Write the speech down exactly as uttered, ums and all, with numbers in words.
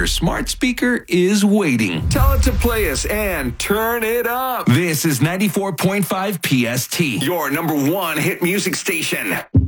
your smart speaker is waiting. Tell it to play us and turn it up. This is ninety-four point five P S T, your number one hit music station.